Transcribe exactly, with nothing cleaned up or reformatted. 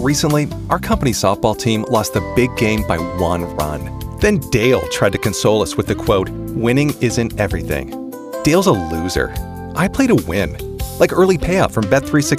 Recently, our company softball team lost the big game by one run. Then Dale tried to console us with the quote, "Winning isn't everything." Dale's a loser. I play to win. Like early payout from Bet three sixty.